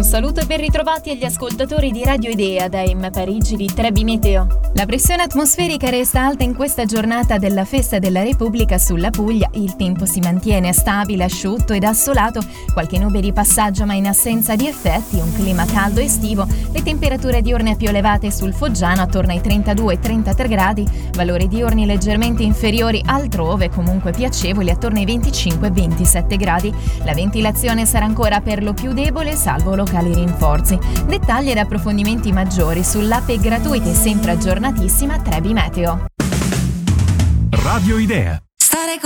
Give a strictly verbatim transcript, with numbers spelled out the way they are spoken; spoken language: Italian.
Un saluto e ben ritrovati agli ascoltatori di Radio Idea da M Parigi di Trebi Meteo. La pressione atmosferica resta alta in questa giornata della Festa della Repubblica sulla Puglia. Il tempo si mantiene stabile, asciutto ed assolato, qualche nube di passaggio ma in assenza di effetti, un clima caldo estivo, le temperature diurne più elevate sul Foggiano attorno ai trentadue trentatré gradi, valori diurni leggermente inferiori altrove, comunque piacevoli attorno ai venticinque ventisette gradi. La ventilazione sarà ancora per lo più debole, salvo locali rinforzi. Dettagli ed approfondimenti maggiori sull'app gratuita e sempre aggiornatissima Trebi Meteo. Radio Idea.